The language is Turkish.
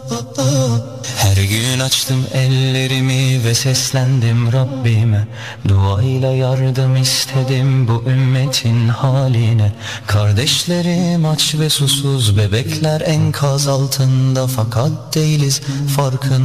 Her gün açtım ellerimi ve seslendim Rabbime. Duayla yardım istedim bu ümmetin haline. Kardeşlerim aç ve susuz, bebekler enkaz altında, fakat değiliz farkında.